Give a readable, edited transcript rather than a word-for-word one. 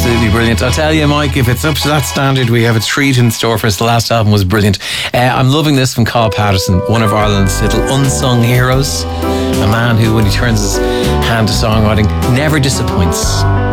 Absolutely brilliant. I'll tell you, Mike, if it's up to that standard, we have a treat in store for us. The last album was brilliant. I'm loving this from Carl Patterson, one of Ireland's little unsung heroes. A man who, when he turns his hand to songwriting, never disappoints.